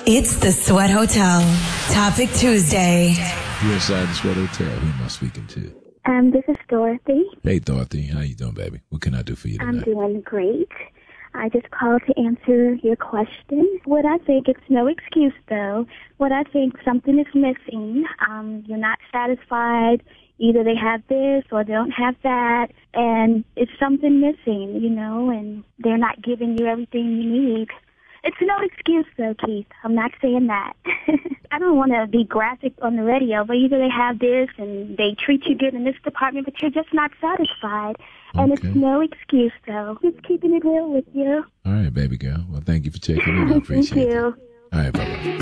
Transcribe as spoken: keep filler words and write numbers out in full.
It's the Sweat Hotel. Topic Tuesday. You're inside the Sweat Hotel. Who am I speaking to? Um, this is Dorothy. Hey, Dorothy. How you doing, baby? What can I do for you tonight? I'm doing great. I just called to answer your question. What I think, it's no excuse, though. What I think, something is missing. Um, you're not satisfied. Either they have this or they don't have that, and it's something missing, you know, and they're not giving you everything you need. It's no excuse, though, Keith. I'm not saying that. I don't want to be graphic on the radio, but either they have this and they treat you good in this department, but you're just not satisfied. And Okay. it's no excuse, though. Just keeping it real with you. All right, baby girl. Well, thank you for checking in. I appreciate Thank it. you. All right, bye-bye.